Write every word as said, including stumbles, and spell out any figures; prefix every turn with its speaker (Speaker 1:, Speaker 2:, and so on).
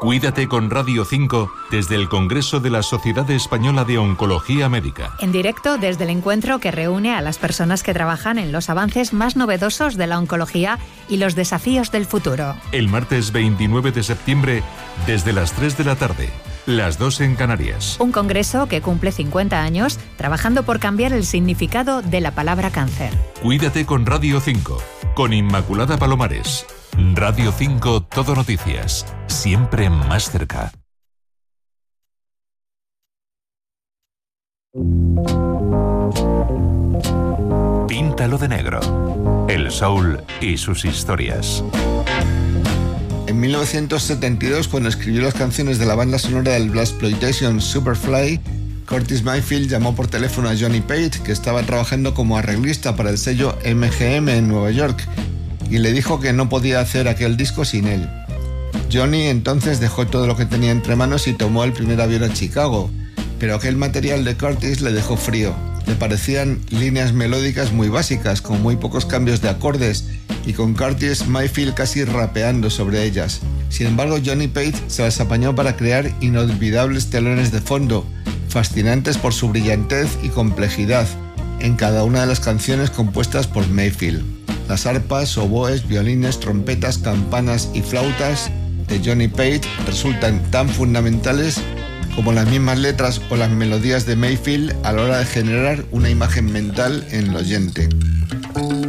Speaker 1: Cuídate con Radio cinco desde el Congreso de la Sociedad Española de Oncología Médica.
Speaker 2: En directo desde el encuentro que reúne a las personas que trabajan en los avances más novedosos de la oncología y los desafíos del futuro.
Speaker 1: El martes veintinueve de septiembre desde las tres de la tarde, las dos en Canarias.
Speaker 2: Un congreso que cumple cincuenta años trabajando por cambiar el significado de la palabra cáncer.
Speaker 1: Cuídate con Radio cinco, con Inmaculada Palomares. Radio cinco Todo Noticias, siempre más cerca. Píntalo de negro. El soul y sus historias.
Speaker 3: En mil novecientos setenta y dos, cuando escribió las canciones de la banda sonora del Blaxploitation Superfly, Curtis Mayfield llamó por teléfono a Johnny Pate, que estaba trabajando como arreglista para el sello M G M en Nueva York, y le dijo que no podía hacer aquel disco sin él. Johnny entonces dejó todo lo que tenía entre manos y tomó el primer avión a Chicago, pero aquel material de Curtis le dejó frío. Le parecían líneas melódicas muy básicas, con muy pocos cambios de acordes, y con Curtis Mayfield casi rapeando sobre ellas. Sin embargo, Johnny Pate se las apañó para crear inolvidables telones de fondo, fascinantes por su brillantez y complejidad, en cada una de las canciones compuestas por Mayfield. Las arpas, oboes, violines, trompetas, campanas y flautas de Johnny Pate resultan tan fundamentales como las mismas letras o las melodías de Mayfield a la hora de generar una imagen mental en el oyente.